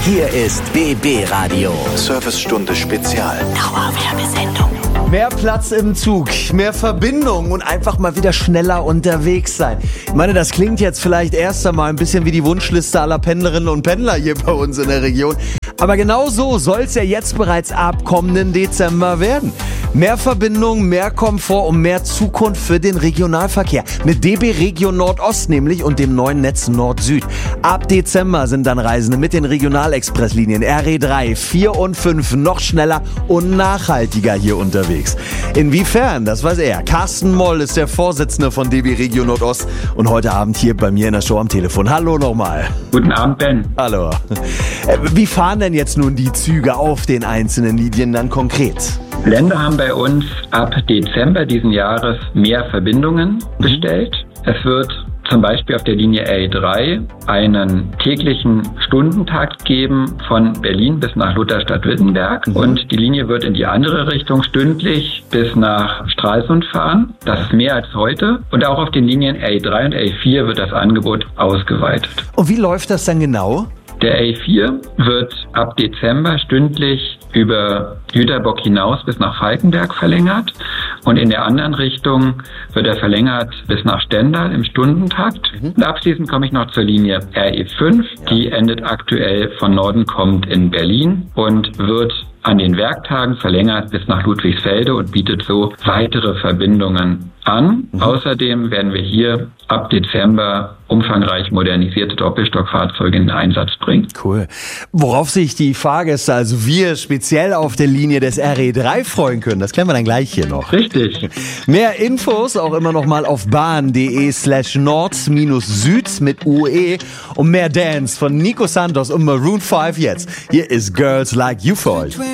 Hier ist BB Radio. Servicestunde Spezial. Dauerwerbesendung. Mehr Platz im Zug, mehr Verbindung und einfach mal wieder schneller unterwegs sein. Ich meine, das klingt jetzt vielleicht erst einmal ein bisschen wie die Wunschliste aller Pendlerinnen und Pendler hier bei uns in der Region. Aber genau so soll es ja jetzt bereits ab kommenden Dezember werden. Mehr Verbindung, mehr Komfort und mehr Zukunft für den Regionalverkehr. Mit DB Region Nordost nämlich und dem neuen Netz Nord-Süd. Ab Dezember sind dann Reisende mit den Regionalexpresslinien RE3, 4 und 5 noch schneller und nachhaltiger hier unterwegs. Inwiefern, das weiß er. Carsten Moll ist der Vorsitzende von DB Region Nordost und heute Abend hier bei mir in der Show am Telefon. Hallo nochmal. Guten Abend, Ben. Hallo. Wie fahren denn jetzt nun die Züge auf den einzelnen Linien dann konkret? Länder haben bei uns ab Dezember diesen Jahres mehr Verbindungen bestellt. Es wird zum Beispiel auf der Linie RE3 einen täglichen Stundentakt geben von Berlin bis nach Lutherstadt-Wittenberg. Und die Linie wird in die andere Richtung stündlich bis nach Stralsund fahren. Das ist mehr als heute. Und auch auf den Linien RE3 und RE4 wird das Angebot ausgeweitet. Und wie läuft das dann genau? Der RE4 wird ab Dezember stündlich über Jüterbock hinaus bis nach Falkenberg verlängert und in der anderen Richtung wird er verlängert bis nach Stendal im Stundentakt. Und abschließend komme ich noch zur Linie RE5, die endet aktuell von Norden kommend in Berlin und wird an den Werktagen verlängert bis nach Ludwigsfelde und bietet so weitere Verbindungen an. Außerdem werden wir hier ab Dezember umfangreich modernisierte Doppelstockfahrzeuge in den Einsatz bringen. Cool. Worauf sich die Fahrgäste, also wir speziell auf der Linie des RE3 freuen können, das klären wir dann gleich hier noch. Richtig. Mehr Infos auch immer noch mal auf bahn.de/nord-süd mit UE und mehr Dance von Nico Santos und Maroon 5 jetzt. Hier ist Girls Like You für euch.